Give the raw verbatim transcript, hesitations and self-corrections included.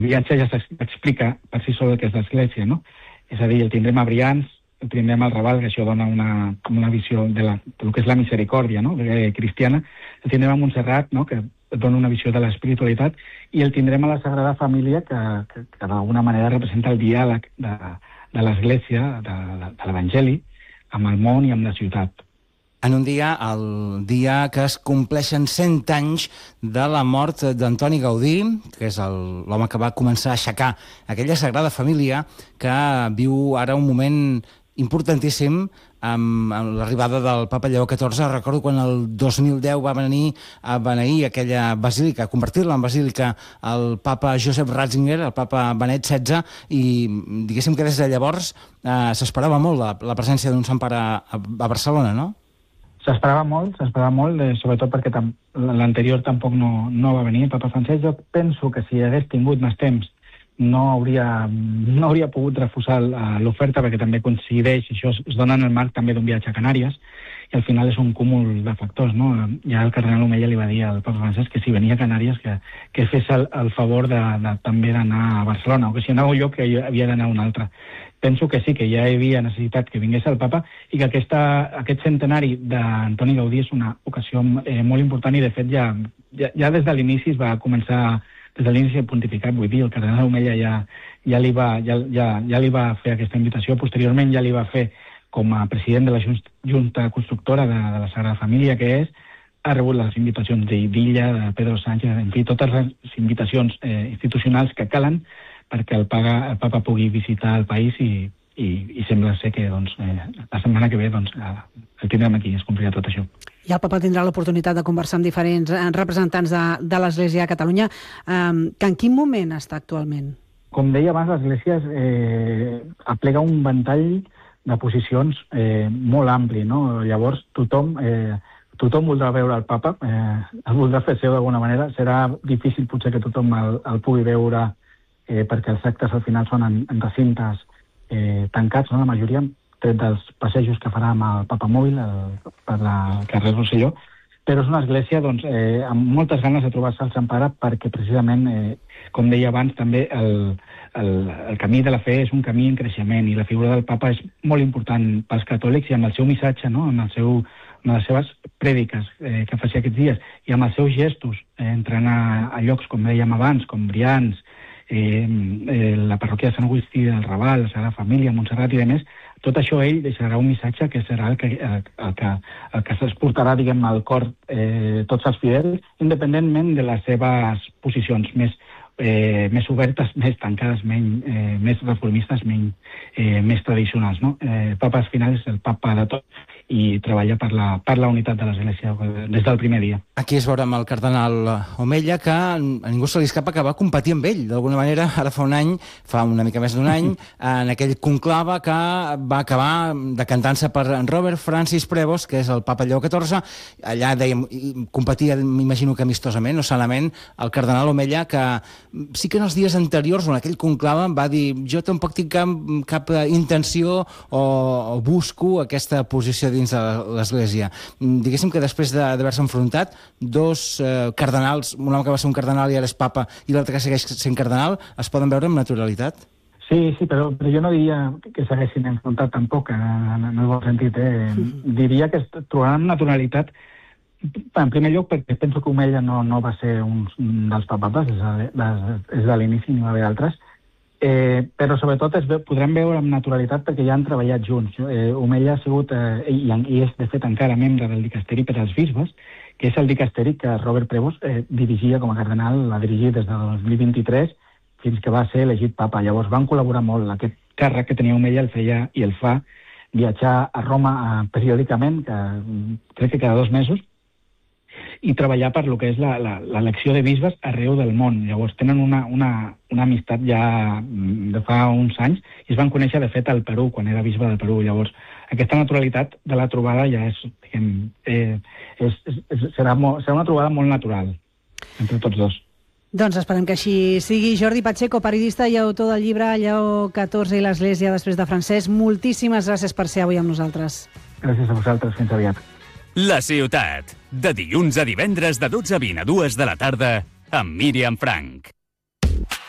viatge ja s'explica per si sol el que és l'Església, no? És a dir, el tindrem a Brians, el tindrem al Raval, que això dona una, una visió de, la, del que és la misericòrdia, no?, cristiana. El tindrem a Montserrat, no?, que dona una visió de l'espiritualitat, i el tindrem a la Sagrada Família, que, que, que d'alguna manera representa el diàleg de, de l'Església, de, de, de l'Evangeli, amb el món i amb la ciutat. En un dia, el dia que es compleixen cent anys de la mort d'Antoni Gaudí, que és l'home que va començar a aixecar aquella Sagrada Família, que viu ara un moment importantíssim amb, amb l'arribada del papa Lleó catorze. Recordo quan el dos mil deu va venir a beneir aquella basílica, a convertir-la en basílica el papa Josep Ratzinger, el papa Benet setze, i diguéssim que des de llavors eh, s'esperava molt la, la presència d'un sant pare a, a Barcelona, no? S'esperava molt, s'esperava molt, eh, sobretot perquè tam l'anterior tampoc no, no va venir, el papa Francesc. Jo penso que si hagués tingut més temps no hauria, no hauria pogut refusar l'oferta, perquè també coincideix, això es dona en el marc també d'un viatge a Canàries, i al final és un cúmul de factors, no? Ja el cardenal Omella li va dir al papa Francesc que si venia a Canàries que, que fes el, el favor de, de, també d'anar a Barcelona, o que si anava a un lloc que havia d'anar a un altre. Penso que sí, que ja hi havia necessitat que vingués el papa, i que aquesta, aquest centenari d'Antoni Gaudí és una ocasió eh, molt important, i de fet ja, ja, ja des de l'inici es va començar, des de l'inici pontificat, vull dir, el cardenal Omella ja, ja, li va, ja, ja, ja li va fer aquesta invitació, posteriorment ja li va fer com a president de la Junta Constructora de, de la Sagrada Família, que és, ha rebut les invitacions d'Illa, de Pedro Sánchez, en fi, totes les invitacions eh, institucionals que calen perquè el, paga, el papa pugui visitar el país, i, i, i sembla ser que doncs, eh, la setmana que ve doncs, el tindrem aquí, es complirà tot això. I el papa tindrà l'oportunitat de conversar amb diferents representants de, de l'Església a Catalunya. Um, que en quin moment està actualment? Com deia abans, l'Església eh, aplega un ventall de posicions eh, molt ampli, no? Llavors tothom, eh, tothom voldrà veure el papa, eh, el voldrà fer seu d'alguna manera. Serà difícil potser que tothom el, el pugui veure, eh, perquè els actes al final són en, en recintes eh, tancats, no? La majoria, tret dels passejos que farà amb el papa mòbil el, per la carrer Rosselló, però és una església doncs, eh, amb moltes ganes de trobar-se al Sant Pare, perquè precisament, eh, com deia abans, també el, el, el camí de la fe és un camí en creixement, i la figura del papa és molt important pels catòlics, i amb el seu missatge, no? amb, el seu, amb les seves prèdiques eh, que faci aquests dies, i amb els seus gestos, eh, entrant a, a llocs, com dèiem abans, com Brians, eh, eh, la parròquia de Sant Agustí del Raval, la Sagrada Família, Montserrat i demés, tot això ell deixarà un missatge que serà el que, el, el que, el que s'exportarà, diguem, al cor eh, tots els fidels, independentment de les seves posicions més, eh, més obertes, més tancades, menys, eh, més reformistes, menys, eh, més tradicionals, no? Eh, el papa al final és el papa de tot, i treballa per la, per la unitat de l'Església des del primer dia. Aquí es veurà amb el cardenal Omella, que a ningú se li escapa que va competir amb ell, d'alguna manera, ara fa un any, fa una mica més d'un any, en aquell conclave que va acabar decantant-se per Robert Francis Prevost, que és el papa Lleó catorze. Allà, dèiem, competia, m'imagino que amistosament, no sanament, el cardenal Omella, que sí que en els dies anteriors, en aquell conclave, va dir, jo tampoc tinc cap, cap intenció o, o busco aquesta posició dins de l'Església. Diguéssim que després d'haver-se enfrontat, dos eh, cardenals, un home que va ser un cardenal i ara és papa, i l'altre que segueix sent cardenal, es poden veure amb naturalitat? Sí, sí, però, però jo no diria que s'haguessin enfrontat tampoc, en, en el bon sentit. Eh? Sí. Diria que es trobaran amb naturalitat, en primer lloc perquè penso que Omella no, no va ser un, un dels papapes, és, és de l'inici, n'hi va haver altres, eh, però sobretot es ve, podrem veure amb naturalitat perquè ja han treballat junts. Eh, Omella ha sigut, eh, i, i és de fet encara membre del dicasteri per als bisbes, que és el dicasteri que Robert Prevost eh, dirigia com a cardenal, l'ha dirigit des del dos mil vint-i-tres fins que va ser elegit papa. Llavors van col·laborar molt. Aquest càrrec que tenia Omella el feia i el fa viatjar a Roma eh, periòdicament, que crec que cada dos mesos, i treballar per lo que és l'elecció de bisbes arreu del món. Llavors tenen una, una, una amistat ja de fa uns anys, i es van conèixer de fet al Perú, quan era bisbe del Perú. Llavors aquesta naturalitat de la trobada ja és, diguem, eh, és, és serà, molt, serà una trobada molt natural entre tots dos. Doncs esperem que així sigui. Jordi Pacheco, periodista i autor del llibre Lleó catorze i l'Església després de Francesc, moltíssimes gràcies per ser avui amb nosaltres. Gràcies a vosaltres, fins aviat. La Ciutat, de dilluns a divendres de dotze a vint a dues de la tarda, amb Míriam Franch.